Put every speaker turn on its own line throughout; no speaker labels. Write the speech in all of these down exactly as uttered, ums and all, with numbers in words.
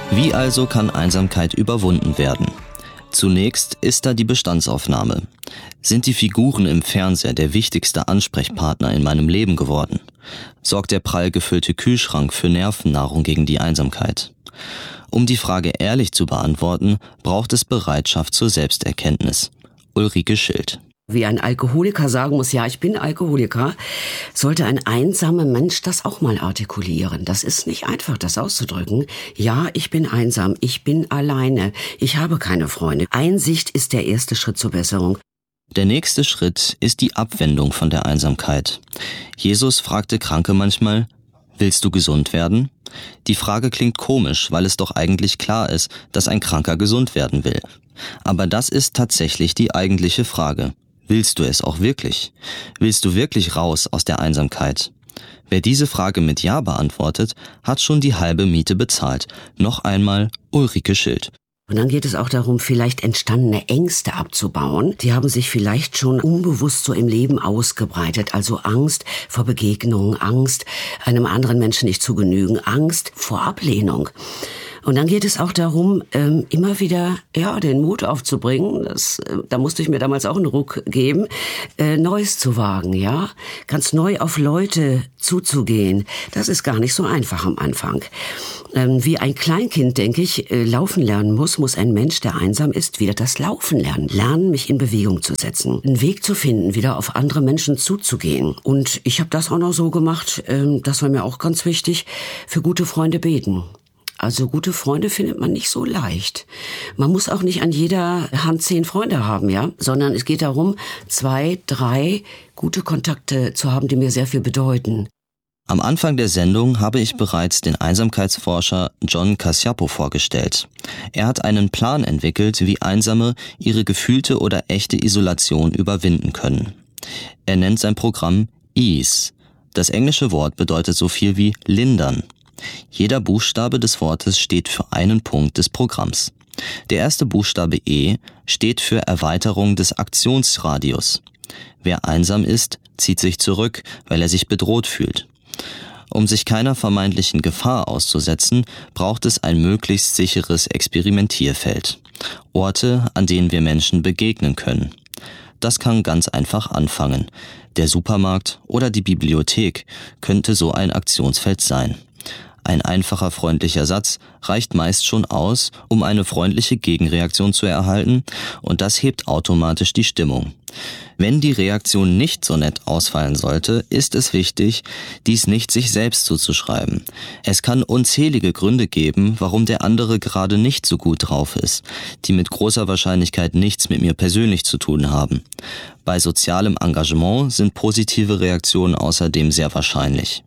Wie also kann Einsamkeit überwunden werden? Zunächst ist da die Bestandsaufnahme. Sind die Figuren im Fernseher der wichtigste Ansprechpartner in meinem Leben geworden? Sorgt der prall gefüllte Kühlschrank für Nervennahrung gegen die Einsamkeit? Um die Frage ehrlich zu beantworten, braucht es Bereitschaft zur Selbsterkenntnis. Ulrike Schild.
Wie ein Alkoholiker sagen muss, ja, ich bin Alkoholiker, sollte ein einsamer Mensch das auch mal artikulieren. Das ist nicht einfach, das auszudrücken. Ja, ich bin einsam, ich bin alleine, ich habe keine Freunde. Einsicht ist der erste Schritt zur Besserung.
Der nächste Schritt ist die Abwendung von der Einsamkeit. Jesus fragte Kranke manchmal: Willst du gesund werden? Die Frage klingt komisch, weil es doch eigentlich klar ist, dass ein Kranker gesund werden will. Aber das ist tatsächlich die eigentliche Frage. Willst du es auch wirklich? Willst du wirklich raus aus der Einsamkeit? Wer diese Frage mit Ja beantwortet, hat schon die halbe Miete bezahlt. Noch einmal Ulrike Schild.
Und dann geht es auch darum, vielleicht entstandene Ängste abzubauen. Die haben sich vielleicht schon unbewusst so im Leben ausgebreitet. Also Angst vor Begegnungen, Angst, einem anderen Menschen nicht zu genügen, Angst vor Ablehnung. Und dann geht es auch darum, ähm, immer wieder ja den Mut aufzubringen. Das, äh, da musste ich mir damals auch einen Ruck geben, äh, Neues zu wagen, ja, ganz neu auf Leute zuzugehen. Das ist gar nicht so einfach am Anfang. Ähm, wie ein Kleinkind, denke ich, äh, laufen lernen muss, muss ein Mensch, der einsam ist, wieder das Laufen lernen. Lernen, mich in Bewegung zu setzen, einen Weg zu finden, wieder auf andere Menschen zuzugehen. Und ich habe das auch noch so gemacht, ähm, das war mir auch ganz wichtig, für gute Freunde beten. Also gute Freunde findet man nicht so leicht. Man muss auch nicht an jeder Hand zehn Freunde haben, ja, sondern es geht darum, zwei, drei gute Kontakte zu haben, die mir sehr viel bedeuten.
Am Anfang der Sendung habe ich bereits den Einsamkeitsforscher Jon Cacioppo vorgestellt. Er hat einen Plan entwickelt, wie Einsame ihre gefühlte oder echte Isolation überwinden können. Er nennt sein Programm Ease. Das englische Wort bedeutet so viel wie lindern. Jeder Buchstabe des Wortes steht für einen Punkt des Programms. Der erste Buchstabe E steht für Erweiterung des Aktionsradius. Wer einsam ist, zieht sich zurück, weil er sich bedroht fühlt. Um sich keiner vermeintlichen Gefahr auszusetzen, braucht es ein möglichst sicheres Experimentierfeld. Orte, an denen wir Menschen begegnen können. Das kann ganz einfach anfangen. Der Supermarkt oder die Bibliothek könnte so ein Aktionsfeld sein. Ein einfacher, freundlicher Satz reicht meist schon aus, um eine freundliche Gegenreaktion zu erhalten, und das hebt automatisch die Stimmung. Wenn die Reaktion nicht so nett ausfallen sollte, ist es wichtig, dies nicht sich selbst zuzuschreiben. Es kann unzählige Gründe geben, warum der andere gerade nicht so gut drauf ist, die mit großer Wahrscheinlichkeit nichts mit mir persönlich zu tun haben. Bei sozialem Engagement sind positive Reaktionen außerdem sehr wahrscheinlich.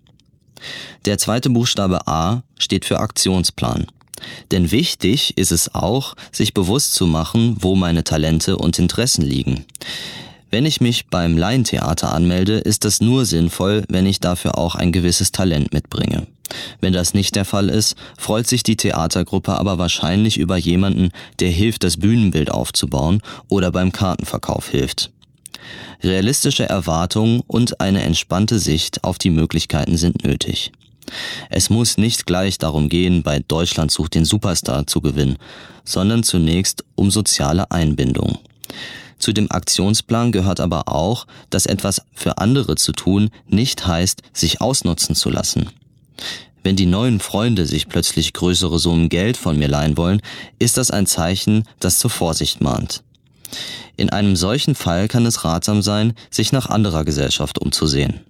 Der zweite Buchstabe A steht für Aktionsplan. Denn wichtig ist es auch, sich bewusst zu machen, wo meine Talente und Interessen liegen. Wenn ich mich beim Laientheater anmelde, ist das nur sinnvoll, wenn ich dafür auch ein gewisses Talent mitbringe. Wenn das nicht der Fall ist, freut sich die Theatergruppe aber wahrscheinlich über jemanden, der hilft, das Bühnenbild aufzubauen oder beim Kartenverkauf hilft. Realistische Erwartungen und eine entspannte Sicht auf die Möglichkeiten sind nötig. Es muss nicht gleich darum gehen, bei Deutschland sucht den Superstar zu gewinnen, sondern zunächst um soziale Einbindung. Zu dem Aktionsplan gehört aber auch, dass etwas für andere zu tun nicht heißt, sich ausnutzen zu lassen. Wenn die neuen Freunde sich plötzlich größere Summen Geld von mir leihen wollen, ist das ein Zeichen, das zur Vorsicht mahnt. In einem solchen Fall kann es ratsam sein, sich nach anderer Gesellschaft umzusehen.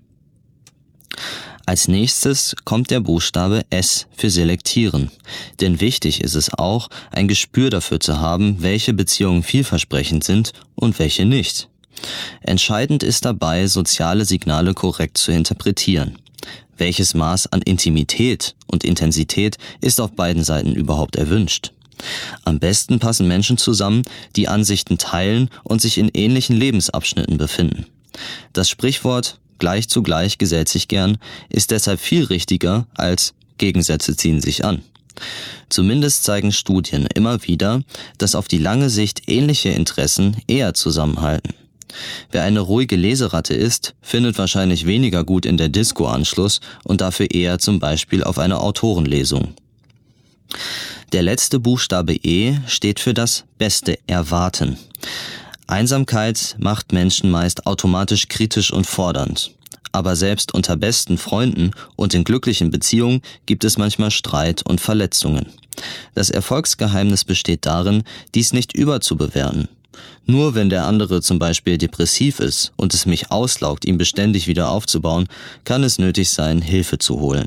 Als nächstes kommt der Buchstabe S für selektieren. Denn wichtig ist es auch, ein Gespür dafür zu haben, welche Beziehungen vielversprechend sind und welche nicht. Entscheidend ist dabei, soziale Signale korrekt zu interpretieren. Welches Maß an Intimität und Intensität ist auf beiden Seiten überhaupt erwünscht? Am besten passen Menschen zusammen, die Ansichten teilen und sich in ähnlichen Lebensabschnitten befinden. Das Sprichwort „gleich zu gleich gesellt sich gern" ist deshalb viel richtiger als „Gegensätze ziehen sich an". Zumindest zeigen Studien immer wieder, dass auf die lange Sicht ähnliche Interessen eher zusammenhalten. Wer eine ruhige Leseratte ist, findet wahrscheinlich weniger gut in der Disco Anschluss und dafür eher zum Beispiel auf eine Autorenlesung. Der letzte Buchstabe E steht für das beste Erwarten. Einsamkeit macht Menschen meist automatisch kritisch und fordernd. Aber selbst unter besten Freunden und in glücklichen Beziehungen gibt es manchmal Streit und Verletzungen. Das Erfolgsgeheimnis besteht darin, dies nicht überzubewerten. Nur wenn der andere zum Beispiel depressiv ist und es mich auslaugt, ihn beständig wieder aufzubauen, kann es nötig sein, Hilfe zu holen.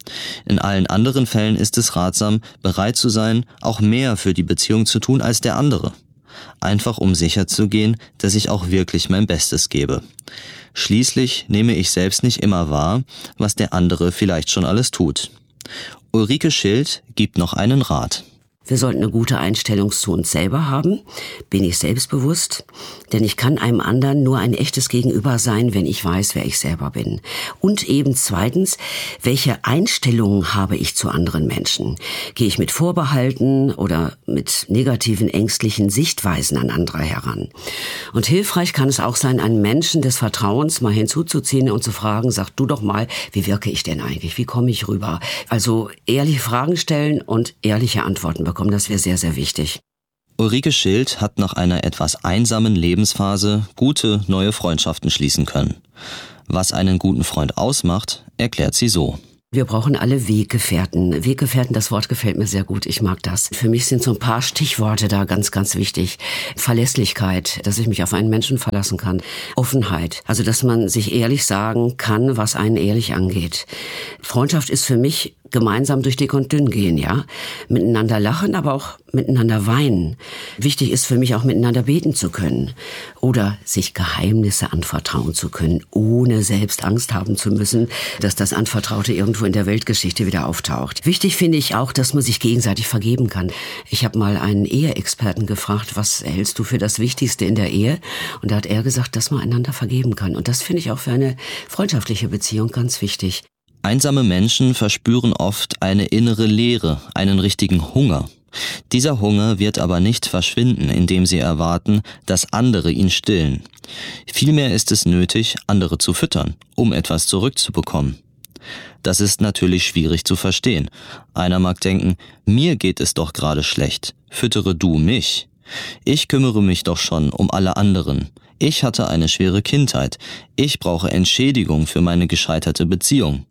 In allen anderen Fällen ist es ratsam, bereit zu sein, auch mehr für die Beziehung zu tun als der andere. Einfach um sicherzugehen, dass ich auch wirklich mein Bestes gebe. Schließlich nehme ich selbst nicht immer wahr, was der andere vielleicht schon alles tut. Ulrike Schild gibt noch einen Rat.
Wir sollten eine gute Einstellung zu uns selber haben. Bin ich selbstbewusst? Denn ich kann einem anderen nur ein echtes Gegenüber sein, wenn ich weiß, wer ich selber bin. Und eben zweitens, welche Einstellungen habe ich zu anderen Menschen? Gehe ich mit Vorbehalten oder mit negativen, ängstlichen Sichtweisen an andere heran? Und hilfreich kann es auch sein, einen Menschen des Vertrauens mal hinzuzuziehen und zu fragen, sag du doch mal, wie wirke ich denn eigentlich? Wie komme ich rüber? Also ehrliche Fragen stellen und ehrliche Antworten bekommen. Das wäre sehr, sehr wichtig.
Ulrike Schild hat nach einer etwas einsamen Lebensphase gute neue Freundschaften schließen können. Was einen guten Freund ausmacht, erklärt sie so.
Wir brauchen alle Weggefährten. Weggefährten, das Wort gefällt mir sehr gut. Ich mag das. Für mich sind so ein paar Stichworte da ganz, ganz wichtig. Verlässlichkeit, dass ich mich auf einen Menschen verlassen kann. Offenheit, also dass man sich ehrlich sagen kann, was einen ehrlich angeht. Freundschaft ist für mich gemeinsam durch dick und dünn gehen, ja. Miteinander lachen, aber auch miteinander weinen. Wichtig ist für mich auch miteinander beten zu können. Oder sich Geheimnisse anvertrauen zu können, ohne selbst Angst haben zu müssen, dass das Anvertraute irgendwo in der Weltgeschichte wieder auftaucht. Wichtig finde ich auch, dass man sich gegenseitig vergeben kann. Ich habe mal einen Eheexperten gefragt, was hältst du für das Wichtigste in der Ehe? Und da hat er gesagt, dass man einander vergeben kann. Und das finde ich auch für eine freundschaftliche Beziehung ganz wichtig.
Einsame Menschen verspüren oft eine innere Leere, einen richtigen Hunger. Dieser Hunger wird aber nicht verschwinden, indem sie erwarten, dass andere ihn stillen. Vielmehr ist es nötig, andere zu füttern, um etwas zurückzubekommen. Das ist natürlich schwierig zu verstehen. Einer mag denken, mir geht es doch gerade schlecht, füttere du mich. Ich kümmere mich doch schon um alle anderen. Ich hatte eine schwere Kindheit. Ich brauche Entschädigung für meine gescheiterte Beziehung.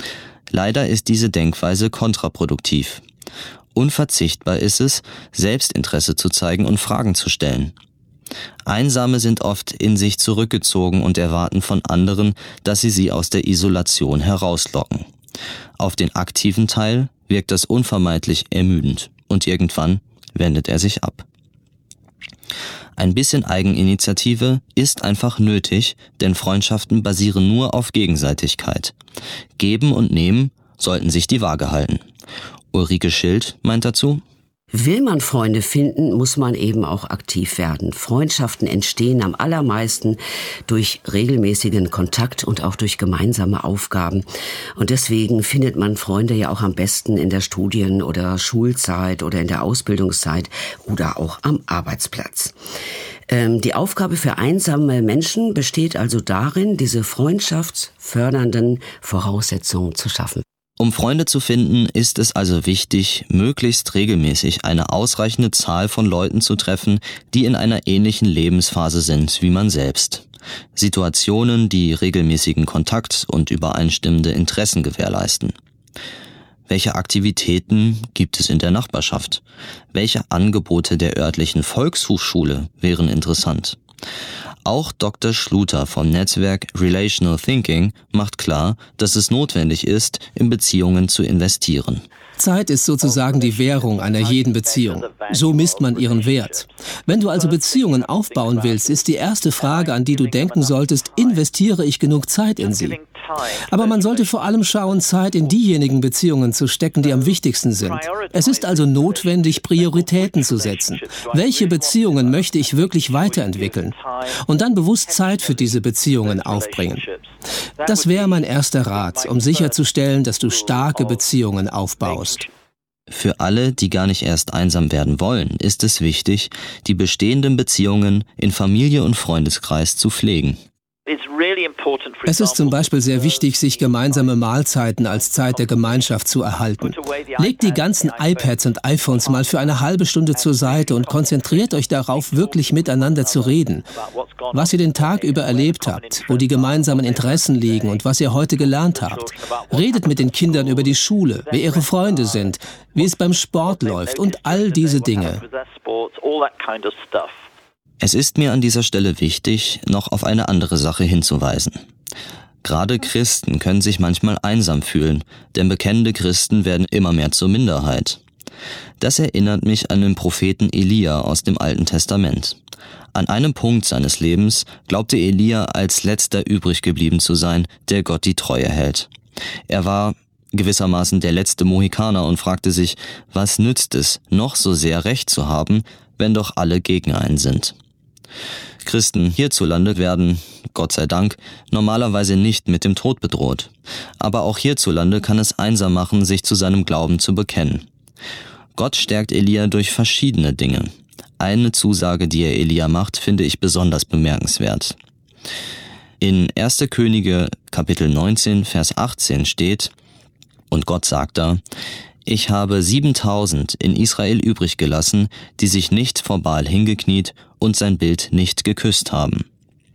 Leider ist diese Denkweise kontraproduktiv. Unverzichtbar ist es, Selbstinteresse zu zeigen und Fragen zu stellen. Einsame sind oft in sich zurückgezogen und erwarten von anderen, dass sie sie aus der Isolation herauslocken. Auf den aktiven Teil wirkt das unvermeidlich ermüdend und irgendwann wendet er sich ab. Ein bisschen Eigeninitiative ist einfach nötig, denn Freundschaften basieren nur auf Gegenseitigkeit. Geben und Nehmen sollten sich die Waage halten. Ulrike Schild meint dazu:
Will man Freunde finden, muss man eben auch aktiv werden. Freundschaften entstehen am allermeisten durch regelmäßigen Kontakt und auch durch gemeinsame Aufgaben. Und deswegen findet man Freunde ja auch am besten in der Studien- oder Schulzeit oder in der Ausbildungszeit oder auch am Arbeitsplatz. Ähm, die Aufgabe für einsame Menschen besteht also darin, diese freundschaftsfördernden Voraussetzungen zu schaffen.
Um Freunde zu finden, ist es also wichtig, möglichst regelmäßig eine ausreichende Zahl von Leuten zu treffen, die in einer ähnlichen Lebensphase sind wie man selbst. Situationen, die regelmäßigen Kontakt und übereinstimmende Interessen gewährleisten. Welche Aktivitäten gibt es in der Nachbarschaft? Welche Angebote der örtlichen Volkshochschule wären interessant? Auch Doktor Schluter vom Netzwerk Relational Thinking macht klar, dass es notwendig ist, in Beziehungen zu investieren.
Zeit ist sozusagen die Währung einer jeden Beziehung. So misst man ihren Wert. Wenn du also Beziehungen aufbauen willst, ist die erste Frage, an die du denken solltest, investiere ich genug Zeit in sie? Aber man sollte vor allem schauen, Zeit in diejenigen Beziehungen zu stecken, die am wichtigsten sind. Es ist also notwendig, Prioritäten zu setzen. Welche Beziehungen möchte ich wirklich weiterentwickeln? Und dann bewusst Zeit für diese Beziehungen aufbringen. Das wäre mein erster Rat, um sicherzustellen, dass du starke Beziehungen aufbaust.
Für alle, die gar nicht erst einsam werden wollen, ist es wichtig, die bestehenden Beziehungen in Familie und Freundeskreis zu pflegen.
It's really important
Es ist zum Beispiel sehr wichtig, sich gemeinsame Mahlzeiten als Zeit der Gemeinschaft zu erhalten. Legt die ganzen iPads und iPhones mal für eine halbe Stunde zur Seite und konzentriert euch darauf, wirklich miteinander zu reden. Was ihr den Tag über erlebt habt, wo die gemeinsamen Interessen liegen und was ihr heute gelernt habt. Redet mit den Kindern über die Schule, wer ihre Freunde sind, wie es beim Sport läuft und all diese Dinge.
Es ist mir an dieser Stelle wichtig, noch auf eine andere Sache hinzuweisen. Gerade Christen können sich manchmal einsam fühlen, denn bekennende Christen werden immer mehr zur Minderheit. Das erinnert mich an den Propheten Elia aus dem Alten Testament. An einem Punkt seines Lebens glaubte Elia als letzter übrig geblieben zu sein, der Gott die Treue hält. Er war gewissermaßen der letzte Mohikaner und fragte sich, was nützt es, noch so sehr Recht zu haben, wenn doch alle gegen einen sind. Christen hierzulande werden, Gott sei Dank, normalerweise nicht mit dem Tod bedroht. Aber auch hierzulande kann es einsam machen, sich zu seinem Glauben zu bekennen. Gott stärkt Elia durch verschiedene Dinge. Eine Zusage, die er Elia macht, finde ich besonders bemerkenswert. In erster Könige Kapitel neunzehn, Vers achtzehn steht, und Gott sagt da, ich habe siebentausend in Israel übrig gelassen, die sich nicht vor Baal hingekniet und sein Bild nicht geküsst haben.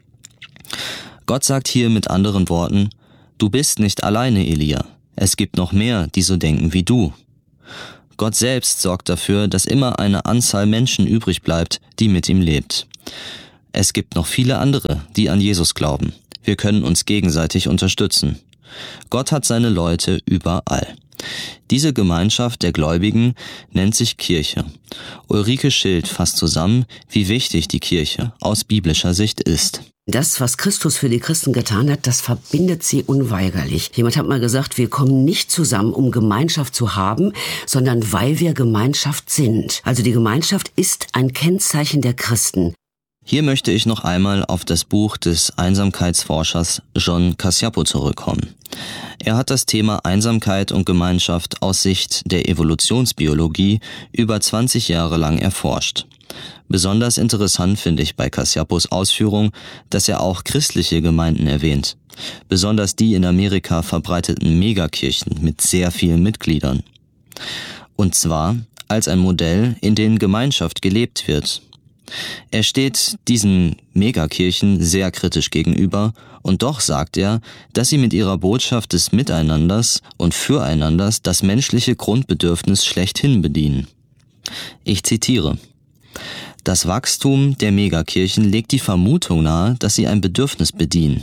Gott sagt hier mit anderen Worten, du bist nicht alleine, Elia. Es gibt noch mehr, die so denken wie du. Gott selbst sorgt dafür, dass immer eine Anzahl Menschen übrig bleibt, die mit ihm lebt. Es gibt noch viele andere, die an Jesus glauben. Wir können uns gegenseitig unterstützen. Gott hat seine Leute überall. Diese Gemeinschaft der Gläubigen nennt sich Kirche. Ulrike Schild fasst zusammen, wie wichtig die Kirche aus biblischer Sicht ist.
Das, was Christus für die Christen getan hat, das verbindet sie unweigerlich. Jemand hat mal gesagt, wir kommen nicht zusammen, um Gemeinschaft zu haben, sondern weil wir Gemeinschaft sind. Also die Gemeinschaft ist ein Kennzeichen der Christen.
Hier möchte ich noch einmal auf das Buch des Einsamkeitsforschers John Cacioppo zurückkommen. Er hat das Thema Einsamkeit und Gemeinschaft aus Sicht der Evolutionsbiologie über zwanzig Jahre lang erforscht. Besonders interessant finde ich bei Caciopos Ausführung, dass er auch christliche Gemeinden erwähnt. Besonders die in Amerika verbreiteten Megakirchen mit sehr vielen Mitgliedern. Und zwar als ein Modell, in dem Gemeinschaft gelebt wird. Er steht diesen Megakirchen sehr kritisch gegenüber und doch sagt er, dass sie mit ihrer Botschaft des Miteinanders und Füreinanders das menschliche Grundbedürfnis schlechthin bedienen. Ich zitiere: Das Wachstum der Megakirchen legt die Vermutung nahe, dass sie ein Bedürfnis bedienen.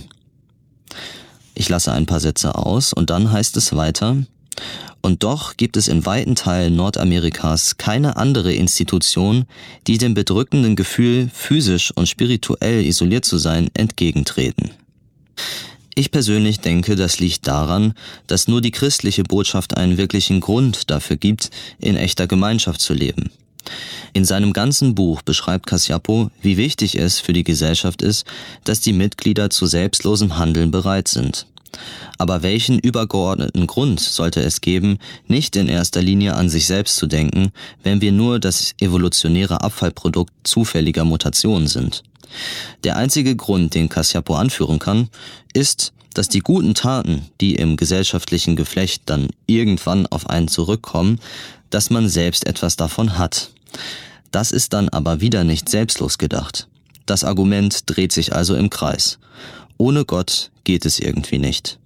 Ich lasse ein paar Sätze aus und dann heißt es weiter: Und doch gibt es in weiten Teilen Nordamerikas keine andere Institution, die dem bedrückenden Gefühl, physisch und spirituell isoliert zu sein, entgegentreten. Ich persönlich denke, das liegt daran, dass nur die christliche Botschaft einen wirklichen Grund dafür gibt, in echter Gemeinschaft zu leben. In seinem ganzen Buch beschreibt Cacioppo, wie wichtig es für die Gesellschaft ist, dass die Mitglieder zu selbstlosem Handeln bereit sind. Aber welchen übergeordneten Grund sollte es geben, nicht in erster Linie an sich selbst zu denken, wenn wir nur das evolutionäre Abfallprodukt zufälliger Mutationen sind? Der einzige Grund, den Cacioppo anführen kann, ist, dass die guten Taten, die im gesellschaftlichen Geflecht dann irgendwann auf einen zurückkommen, dass man selbst etwas davon hat. Das ist dann aber wieder nicht selbstlos gedacht. Das Argument dreht sich also im Kreis. Ohne Gott geht es irgendwie nicht.